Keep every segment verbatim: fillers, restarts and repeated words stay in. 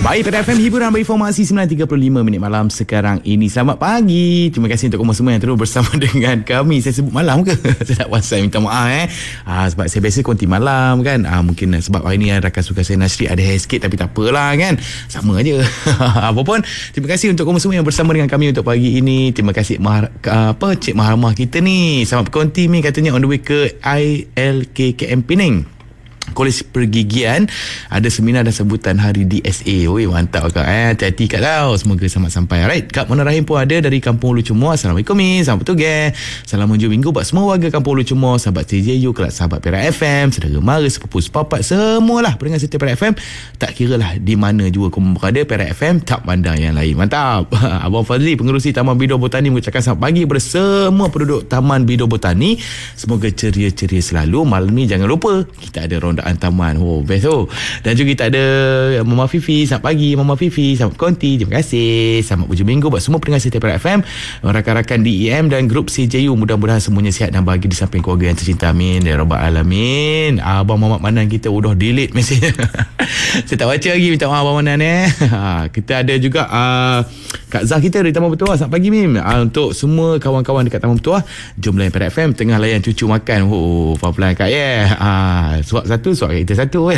Baik, pada F M Hiburan Berinformasi sembilan tiga puluh lima minit malam sekarang ini. Selamat pagi. Terima kasih untuk kamu semua yang terus bersama dengan kami. Saya sebut malam ke? Saya nak WhatsApp minta maaf eh. Ha, sebab saya biasa konti malam kan. Ha, mungkin sebab hari ni rakan suka saya Nasri ada hair sikit, tapi tak apalah kan. Sama aja. Apapun, terima kasih untuk kamu semua yang bersama dengan kami untuk pagi ini. Terima kasih Mahar, apa Cik Maharamah kita ni. Selamat berkonti ni, katanya on the way ke I L K K M Penang. Kolej Pergigian ada seminar dan sebutan hari D S A. Oi, mantap kak eh. Hati-hati kat tau. Semoga selamat sampai. Alright, Kak Mona Rahim pun ada dari Kampung Ulu Cumur. Assalamualaikum mi. Selamat bertugas. Salam hujung minggu buat semua warga Kampung Ulu Cumur, sahabat T J U, kelak sahabat Perak F M, saudara mara, sepupu sepapat, semualah pendengar setia Perak F M. Tak kira lah di mana juga kamu berada, Perak F M tak pandang yang lain. Mantap. Abang Fazli, pengerusi Taman Bidor Botani, mengucapkan selamat pagi kepada semua penduduk Taman Bidor Botani. Semoga ceria-ceria selalu. Malam ni jangan lupa kita ada rondaan taman. Oh, best tu. Dan juga kita ada Mama Fifi. Selamat pagi Mama Fifi. Selamat konti. Terima kasih. Selamat hujung minggu buat semua pendengar setia Perak F M, rakan-rakan D E M dan grup C J U. Mudah-mudahan semuanya sihat dan bahagia di samping keluarga yang tercinta. Amin ya rabbal alamin. Abang Muhammad Manan kita udah delete mesej. Saya tak baca lagi. Minta maaf Abang Manan eh. Kita ada juga uh, Kak Zah kita dari Taman Bertuah. Selamat pagi Mim. Uh, untuk semua kawan-kawan dekat Taman Bertuah, jom layan Perak F M tengah layan cucu makan. Oh, pelan-pelan Kak ya. Yeah. Uh, suap satu, suap kita satu.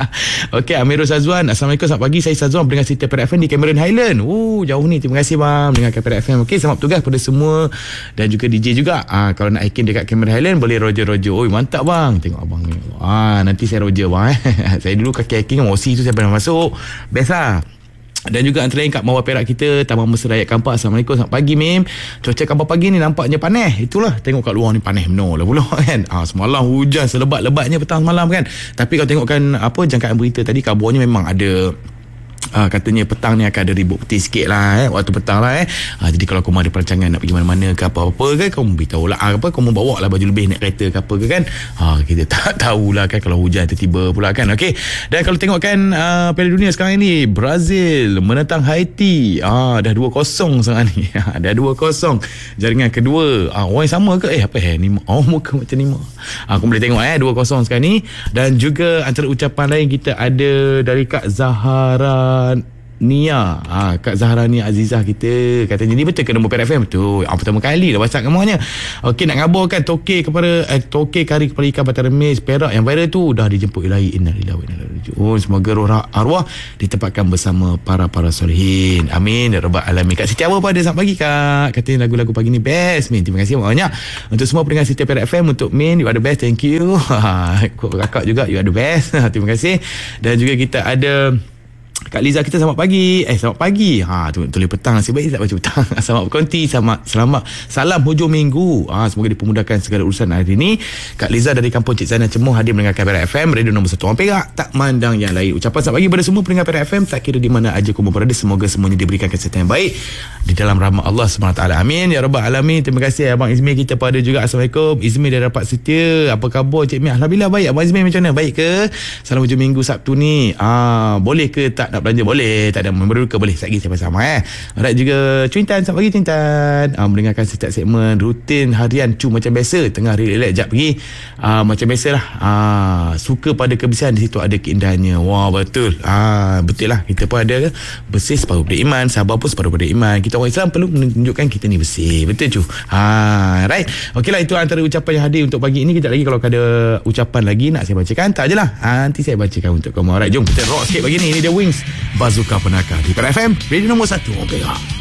Okey, Amirul Sazwan. Assalamualaikum, selamat pagi. Saya Sazwan, pendengar setia Perak F M di Cameron Highland. Oh, jauh ni. Terima kasih bang mendengarkan Perak F M. Okey, selamat bertugas kepada semua dan juga D J juga. Ah, kalau nak hiking dekat Cameron Highland boleh roger-roger. Oi, mantap bang. Tengok abang ni. Ah, nanti saya roger bang eh. Saya dulu kaki hiking O C tu saya pernah masuk. Best lah. Dan juga antara lain kat Mawar Perak kita, Taman Mesra Rakyat Kampak. Assalamualaikum, selamat pagi Mim. Cuaca Kampak pagi ni nampaknya panas. Itulah, tengok kat luar ni panas benar lah pula kan. Ah, semalam hujan selebat-lebatnya petang semalam kan. Tapi kalau tengokkan apa jangkaan berita tadi, kabarnya memang ada Uh, katanya petang ni akan ada ribut peti sikit lah eh, waktu petang lah eh. Uh, jadi kalau kamu ada perancangan nak pergi mana-mana ke apa-apa kan, kamu beritahu lah uh, apa, kamu bawa lah baju lebih naik kereta ke apa ke kan. Uh, kita tak tahulah kan kalau hujan tiba-tiba pula kan. Okay. Dan kalau tengokkan uh, Piala Dunia sekarang ni, Brazil menentang Haiti. uh, Dah dua kosong sekarang ni. Dah dua kosong jaringan kedua. uh, Orang yang sama ke? Eh apa eh ni? Oh, muka macam ni. uh, Aku boleh tengok eh dua kosong sekarang ni. Dan juga antara ucapan lain kita ada dari Kak Zahara Nia. Ha, Kak Zahra Nia Azizah kita katanya ni betul ke nombor Perak F M tu? Ah, pertama kali dah WhatsApp kamunya. Okey, nak ngabarkan toke kepada eh, toke kari kepala ikan Batar Remis Perak yang viral tu dah dijemput ilahi. Innalillahi wa inna ilaihi raji'un. Oh, semoga roh arwah ditempatkan bersama para-para solehin. Amin ya rabbal alamin. Kak Siti Awal pun ada selamat pagi Kak. Katanya lagu-lagu pagi ni best Min. Terima kasih banyak untuk semua pendengar setia Perak F M. Untuk Min, you are the best. Thank you. Kakak juga, you are the best. Terima kasih. Dan juga kita ada Kak Liza kita, selamat pagi. Eh, selamat pagi. Ha, tu tulis petang. Nasib baik tak baca petang. Selamat berkonti, selamat selamat salam hujung minggu. Ha, semoga dipermudahkan segala urusan hari ini. Kak Liza dari Kampung Cik Zainal Cemuh hadir mendengarkan Perak F M, radio nombor satu orang Perak, tak mandang yang lain. Ucapan selamat pagi kepada semua pendengar Perak F M, tak kira di mana aja kamu berada. Semoga semuanya diberikan kesihatan yang baik di dalam rahmat Allah subhanahu wa taala. Amin ya rabbal alamin. Terima kasih Abang Izmir kita pada juga. Assalamualaikum Izmir dari Rapat Setia. Apa khabar Cik Mi? Alhamdulillah baik. Abang Izmir macam mana? Baik ke? Salam hujung minggu Sabtu ni. Ah, boleh ke tak nak belanja? Boleh. Tak ada member ke? Boleh. Sekejap saya bersama eh. Alright, juga Cuintan, selamat pagi Cuintan. Ah, mendengarkan setiap segmen rutin harian Cu macam biasa. Tengah relax jap pergi. Ah, macam biasalah. Ah, suka pada kebersihan, di situ ada keindahannya. Wah, betul. Ah, betul lah. Kita pun ada bersih separuh beriman, sabar pun separuh beriman. Kita orang Islam perlu menunjukkan kita ni bersih. Betul cu. Ha, right. Okeylah, itu antara ucapan yang hadir untuk pagi ini. Kejap lagi kalau ada ucapan lagi nak saya bacakan, tak ajalah. Ha, nanti saya bacakan untuk kamu. Alright, jom kita rock sikit pagi ni. Ini The Wings, Bazooka Penakar di Perak F M, radio nombor satu. Okey.